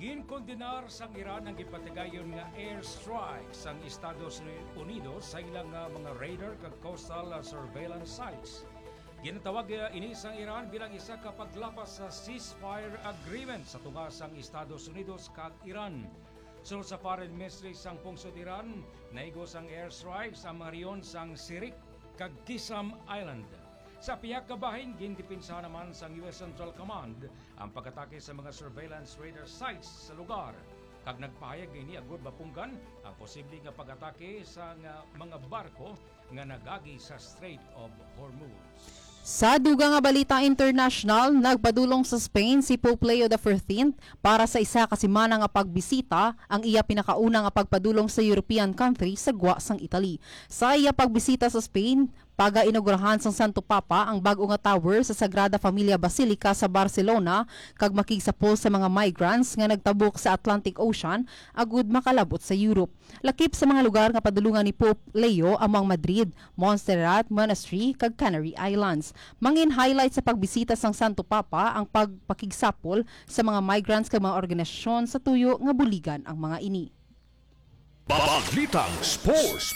Ginkondenar sang Iran ang gipatigayon nga airstrike sang Estados Unidos sa ilang mga radar kag coastal surveillance sites. Ginatawag ini sang Iran bilang isa ka paglapas sa ceasefire agreement sa tunga sang Estados Unidos kag Iran. Sulod sa Foreign Ministry sang pungsod Iran, naigo sang airstrike sa mga riyon sang Sirik kag Qisam Island. Sa piyak ka bahin, gindepensahan naman sa US Central Command ang pag-atake sa mga surveillance radar sites sa lugar. Kag nagpahayag ini agud bapunggan ang posibleng nga pag-atake sa mga barko nga nagagi sa Strait of Hormuz. Sa dugang nga balita international, nagpadulong sa Spain si Pope Leo XIV para sa isa ka semana nga pagbisita ang iya pinakauna nga pagpadulong sa European country sa gwa sang Italy. Sa iya pagbisita sa Spain, paga-inaugurahan sang Santo Papa ang bag-o nga tower sa Sagrada Familia Basilica sa Barcelona kag makigsapol sa mga migrants nga nagtabok sa Atlantic Ocean agud makalabot sa Europe. Lakip sa mga lugar nga padulungan ni Pope Leo among Madrid, Montserrat Monastery kag Canary Islands. Mangin highlight sa pagbisita sang Santo Papa ang pagpakigsapol sa mga migrants kag mga organisasyon sa tuyo nga buligan ang mga ini. Balitang Sports.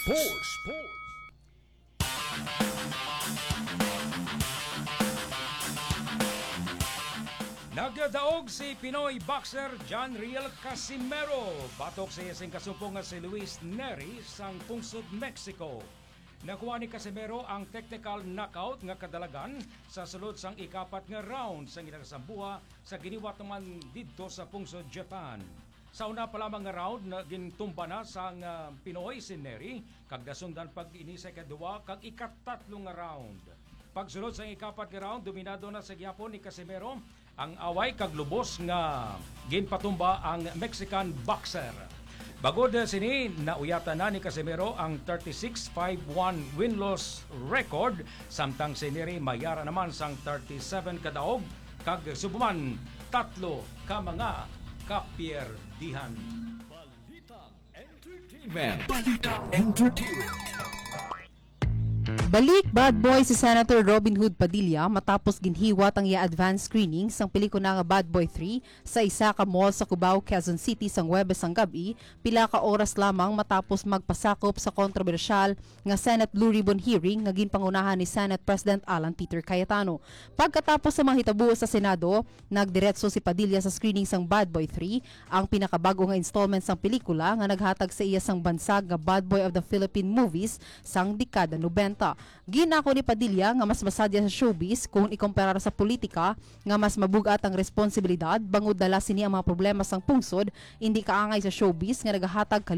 Nagdaog si Pinoy boxer John Riel Casimero batok sa iyang kasupong nga si Luis Neri sang pungsod Mexico. Nakuha ni Casimero ang technical knockout nga kadalagan sa sulod sang ikapat nga round sa ginakasambuha sa giniwat naman didto sa pungsod Japan. Sa una pa lamang nga round na gintumba na sang Pinoy si Neri kag dasundan pag ini sa kadua kag ikatatlo nga round. Pagsulod sa ikapat nga round, dominado na sa gyapon ni Casimero ang away kag lubos nga ginpatumba ang Mexican boxer. Bagod sini nauyatan na ni Casimero ang 36-5-1 win-loss record samtang si Neri mayara naman sang 37 kadaog kag subuman tatlo ka mga kapierdihan. Balitang Entertainment. Balik bad boy si Senator Robin Hood Padilla matapos ginhiwat ang iya advance screening sang pelikula nga Bad Boy 3 sa isa ka mall sa Cubao, Quezon City sang Huwebes ang gabi, pila ka oras lamang matapos magpasakop sa kontrobersyal nga Senate Blue Ribbon hearing nga ginpangunahan ni Senate President Alan Peter Cayetano. Pagkatapos sa mga hitabuo sa Senado, nagdiretso si Padilla sa screening sang Bad Boy 3, ang pinakabago nga installment sang pelikula nga naghatag sa iya sang bansag nga Bad Boy of the Philippine Movies sang dekada 90. Ginako ni Padilla nga mas masadya sa showbiz kung ikumpara sa politika nga mas mabugat ang responsibilidad bangod dala sini ang mga problema sang pungsod, hindi kaangay sa showbiz nga nagahatag